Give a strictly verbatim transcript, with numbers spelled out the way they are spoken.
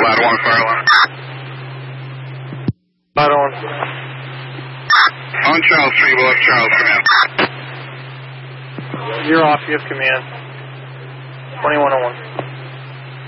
Ladder one, fire line. Ladder one. On Charles three, below Charles, command. You're off, you have command. twenty-one oh one.